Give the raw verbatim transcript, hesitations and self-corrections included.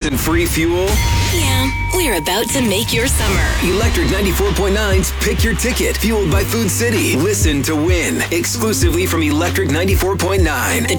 and free fuel? Yeah, we're about to make your summer. Electric ninety-four point nine's Pick Your Ticket, fueled by Food City. Listen to win, exclusively from Electric ninety-four point nine. The